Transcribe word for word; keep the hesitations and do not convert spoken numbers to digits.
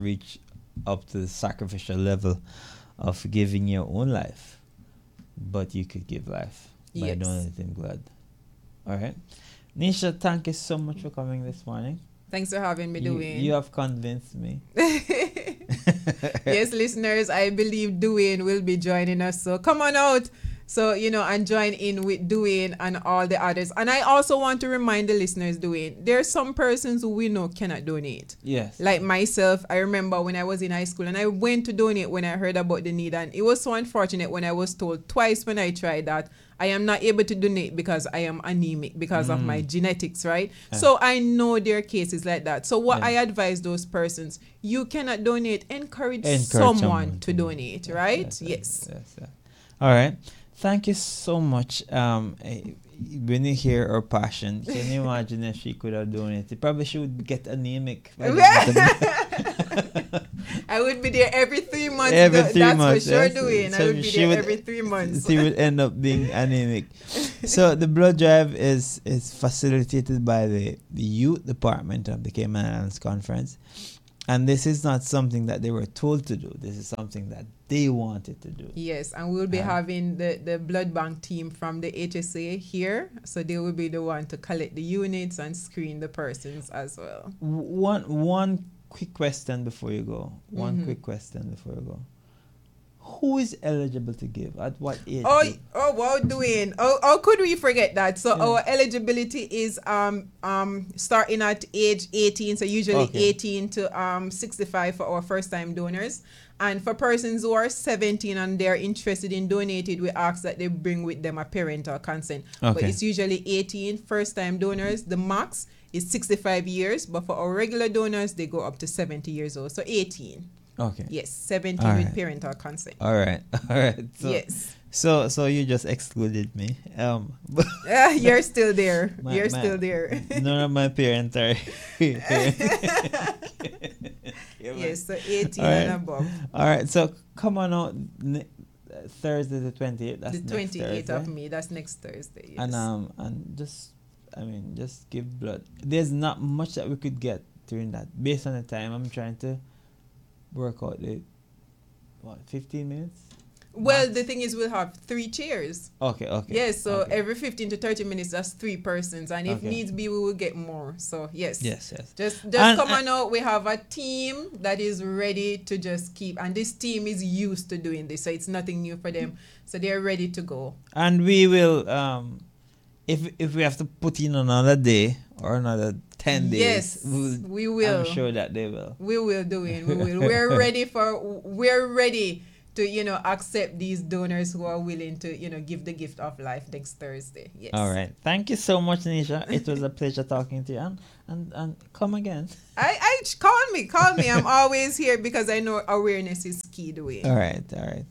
reach up to the sacrificial level of giving your own life, but you could give life by Yes. donating blood. All right. Nisha, thank you so much for coming this morning. Thanks for having me, You, Dwayne. you have convinced me. Yes, listeners, I believe Dwayne will be joining us. So come on out. So, you know, and join in with Dwayne and all the others. And I also want to remind the listeners, Dwayne, there are some persons who we know cannot donate. Yes. Like myself, I remember when I was in high school and I went to donate when I heard about the need. And it was so unfortunate when I was told twice when I tried that I am not able to donate because I am anemic because of my genetics, right? Yeah. So I know there are cases like that. So what Yeah. I advise those persons, you cannot donate, encourage, Encourage someone, someone to to- donate, yes, right? yes, Yes. yes, yes, yes. All right. Thank you so much. Um, eh, when you hear her passion, can you imagine if she could have donated? Probably she would get anemic. by the- I would be there every three months. Every tho- three That's months, for sure, yes. doing. I So would be she there would- every three months. She would end up being anemic. So the blood drive is is facilitated by the, the youth department of the Cayman Islands Conference. And this is not something that they were told to do. This is something that they wanted to do. Yes, and we'll be Uh, having the, the blood bank team from the H S A here. So they will be the one to collect the units and screen the persons as well. W- One one quick question before you go. One Mhm. quick question before you go. Who is eligible to give? At what age? Oh, group? oh, wow, Dwayne. Oh, how could we forget that? So Yeah. our eligibility is um um starting at age eighteen. So usually Okay. eighteen to um sixty-five for our first time donors. And for persons who are seventeen and they're interested in donating, we ask that they bring with them a parental consent. But Okay. it's usually eighteen first time donors. The max is sixty-five years, but for our regular donors, they go up to seventy years old. So eighteen. Okay. Yes, seventeen All with right. parental consent. All right. All right. So, Yes. So so you just excluded me. Um. Uh, you're still there. My- you're my- still there. None of my parents are. Yeah, man. Yes, so eighteen All and right. above. All right. So come on out ne- uh, Thursday the twenty-eighth. That's The next twenty-eighth of Thursday. May. That's next Thursday. Yes. And um and just I mean just give blood. There's not much that we could get during that based on the time. I'm trying to work out the what fifteen minutes. well, max? the thing is, we'll have three chairs. Okay. Okay. Yes, so okay. every fifteen to thirty minutes, that's three persons. And if Okay. needs be, we will get more. So, yes. Yes. Yes. Just just And- come on out. We have a team that is ready to just keep. And this team is used to doing this. So, it's nothing new for them. So, they're ready to go. And we will um if if we have to put in another day or another ten days. Yes, we'll- we will. I'm sure that they will. We will do it. We will. We're ready for. We're ready to you know accept these donors who are willing to you know give the gift of life next Thursday. Yes. All right. Thank you so much, Nisha. It was a pleasure talking to you. And and, and come again. I I call me, call me. I'm always here because I know awareness is key to it. All right. All right.